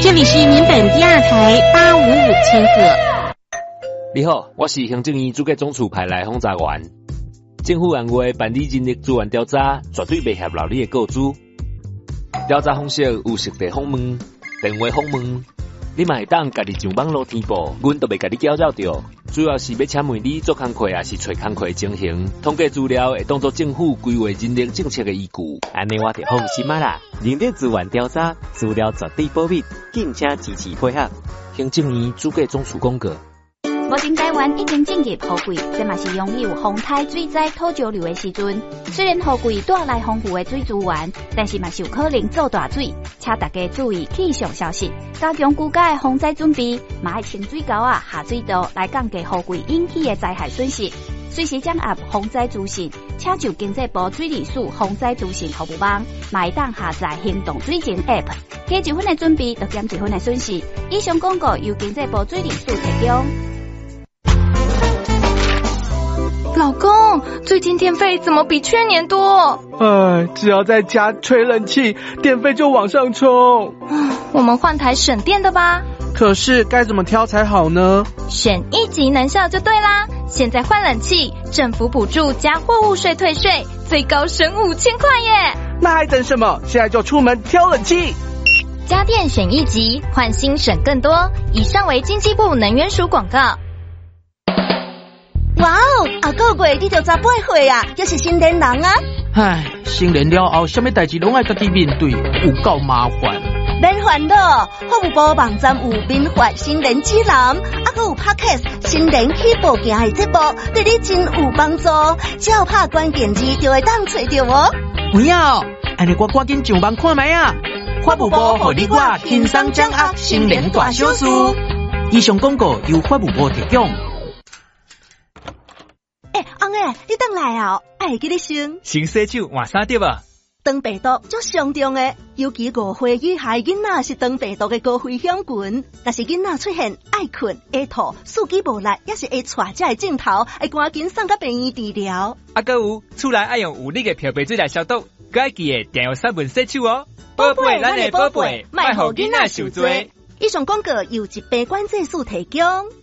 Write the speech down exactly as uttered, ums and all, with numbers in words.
这里是民本第二台八五五千赫。 你好，我是行政院主计总处派来轰炸员。政府按月办理人力资源调查，绝对袂合劳你的告知。调查方式有实地访问、电话访问，你嘛会当家己上网络填报，阮都袂家己搅扰着。主要是要请问你做工课也是找工课情形，统计资料会当作政府规划人力政策的依据。 安尼我就放心啊啦！人力资源调查资料绝对保密，敬请支持配合。 行政院主计总处公告。 目前台湾已经进入雨季，这嘛是拥有风台、水灾、土石流的时阵。虽然雨季带来丰富的水资源，但是嘛是有可能造大水，请大家注意气象消息，加强居家的防灾准备，嘛要清水沟啊、下水道来降低雨季引起的灾害损失。随时掌握防灾资讯，请就经济部水利署防灾资讯服务网，嘛会当下载行动水情 App， 加一分的准备，就减一分的损失。以上广告由经济部水利署提供。 老公，最近电费怎么比去年多？ 哎，只要在家吹冷气，电费就往上冲。 我们换台省电的吧。 可是该怎么挑才好呢？ 选一级能效就对啦。现在换冷气，政府补助加货物税退税，最高省五千块耶！ 那还等什么？现在就出门挑冷气。 家电选一级，换新省更多。以上为经济部能源署广告。 哇哦，啊个月你就十八岁啊，还是新年人啊！ 唉，成年了后，什么代志拢爱家己面对，有够麻烦。 免烦恼，服务部网站有民法新年指南，啊还有 Podcast 新年起步行的节目，对你真有帮助。只要拍关键字就会当找到哦。 有影，安尼我赶紧上网看卖啊！法务部互你我轻松掌握新年大小事。以上广告由法务部提供。 诶，翁诶，你等来啊！爱记你先。 先洗手，换衫对吧？ 肠病毒足上重诶，尤其五岁以下囡仔是肠病毒嘅高危险群。若是囡仔出现爱困、会吐、四肢无力，也是会带这个镜头，会赶紧送到病院治疗。 啊，搁有厝内爱用有力嘅漂白水来消毒，搁爱记得定用三分洗手哦。 宝贝，咱的宝贝，莫互囡仔受罪。以上广告由疾病管制署提供。